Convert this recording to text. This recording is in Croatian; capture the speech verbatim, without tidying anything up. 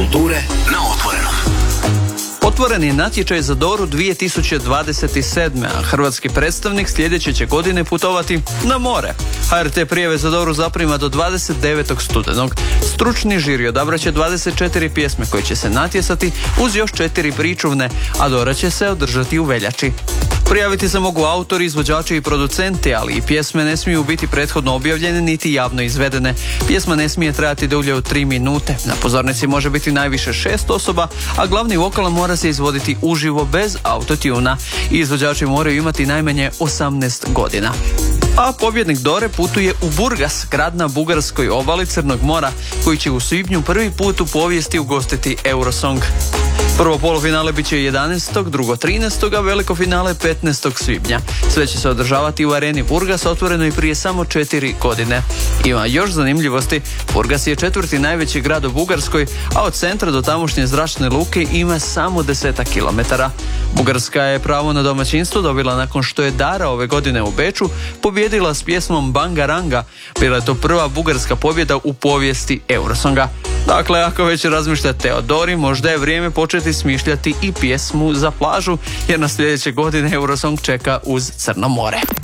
kulture na Otvorenom. Otvoren je natječaj za Doru dvije tisuće dvadeset sedme. a hrvatski predstavnik sljedeće će godine putovati na more. H R T prijave za Doru zaprima do dvadeset devetog studenog. Stručni žiri odabrat će dvadeset četiri pjesme koje će se natjecati uz još četiri pričuvne, a Dora će se održati u veljači. Prijaviti se mogu autori, izvođači i producenti, ali i pjesme ne smiju biti prethodno objavljene niti javno izvedene. Pjesma ne smije trajati dulje od tri minute. Na pozornici može biti najviše šest osoba, a glavni vokal mora se izvoditi uživo bez autotuna. I izvođači moraju imati najmanje osamnaest godina. A pobjednik Dore putuje u Burgas, grad na bugarskoj obali Crnog mora, koji će u svibnju prvi put u povijesti ugostiti Eurosong. Prvo polufinale bit će jedanaestog, drugo trinaestog, a veliko finale petnaestog svibnja. Sve će se održavati u areni Burgas, otvorenoj prije samo četiri godine. Ima još zanimljivosti. Burgas je četvrti najveći grad u Bugarskoj, a od centra do tamošnje zračne luke ima samo desetak kilometara. Bugarska je pravo na domaćinstvo dobila nakon što je Dara ove godine u Beču pobjedila s pjesmom Bangaranga. Bila je to prva bugarska pobjeda u povijesti Eurosonga. Dakle, ako već razmišljate o Dori, možda je vrijeme početi smišljati i pjesmu za plažu, jer na sljedeće godine Eurosong čeka uz Crno more.